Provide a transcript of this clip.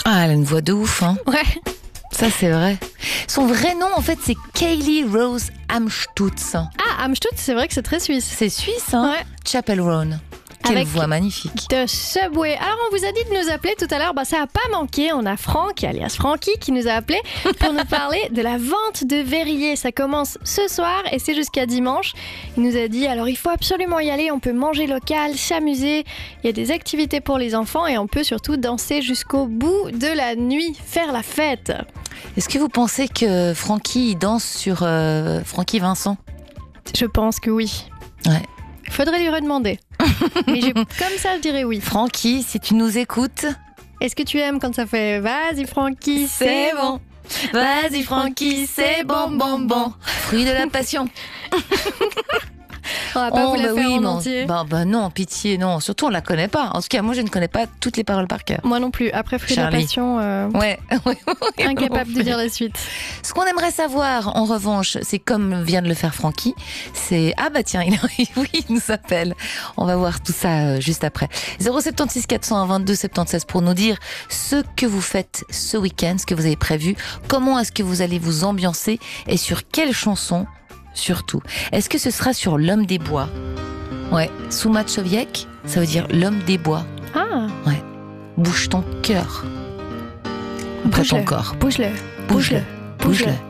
Ah, elle a une voix de ouf, hein. Ouais. Ça, c'est vrai. Son vrai nom, en fait, c'est Kaylee Rose Amstutz. Ah, Amstutz, c'est vrai que c'est très suisse. C'est suisse, hein. Ouais. Chapel Roan. Quelle Avec voix magnifique. de Subway. Alors, on vous a dit de nous appeler tout à l'heure. Ça n'a pas manqué. On a Franck, alias Francky, qui nous a appelé pour nous parler de la vente de Verrier. Ça commence ce soir et c'est jusqu'à dimanche. Il nous a dit, alors il faut absolument y aller. On peut manger local, s'amuser. Il y a des activités pour les enfants et on peut surtout danser jusqu'au bout de la nuit, faire la fête. Est-ce que vous pensez que Francky il danse sur Francky Vincent? Je pense que oui. Ouais. Faudrait lui redemander. Mais comme ça, je dirais oui. Francky, si tu nous écoutes... Est-ce que tu aimes quand ça fait « Vas-y Francky, c'est bon ». Vas-y Francky, c'est bon, bon, bon. Fruit de la passion. On va pas vous la faire en mais entier. Bah non, pitié, non. Surtout, on la connaît pas. En tout cas, moi, je ne connais pas toutes les paroles par cœur. Moi non plus. Après Fruit de la Charlie. Passion, Ouais. incapable de dire la suite. Ce qu'on aimerait savoir, en revanche, c'est comme vient de le faire Francky, c'est... Ah bah tiens, oui, il nous appelle. On va voir tout ça juste après. 076 401 22 76 pour nous dire ce que vous faites ce week-end, ce que vous avez prévu, comment est-ce que vous allez vous ambiancer et sur quelle chanson surtout. Est-ce que ce sera sur L'Homme des Bois? Ouais, Soumat Choviek, ça veut dire L'Homme des Bois. Ah, Ouais, bouge ton cœur. Après ton corps. bouge-le, Bouge-le, bouge-le.